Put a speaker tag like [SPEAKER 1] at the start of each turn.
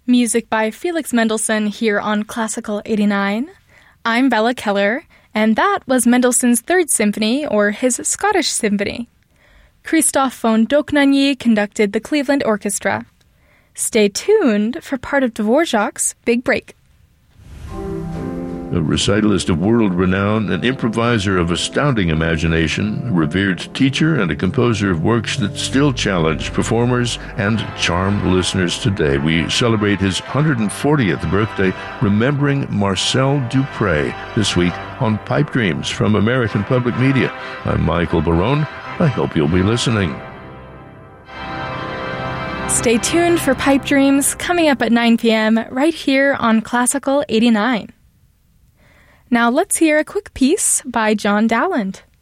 [SPEAKER 1] Music by Felix Mendelssohn here on Classical 89. I'm Bella Keller, and that was Mendelssohn's Third Symphony, or his Scottish Symphony. Christoph von Dohnanyi conducted the Cleveland Orchestra. Stay tuned for part of Dvorak's Big Break.
[SPEAKER 2] A recitalist of world renown, an improviser of astounding imagination, a revered teacher, and a composer of works that still challenge performers and charm listeners today. We celebrate his 140th birthday, remembering Marcel Dupré, this week on Pipe Dreams from American Public Media. I'm Michael Barone. I hope you'll be listening.
[SPEAKER 1] Stay tuned for Pipe Dreams coming up at 9 p.m. right here on Classical 89. Now let's hear a quick piece by John Dowland.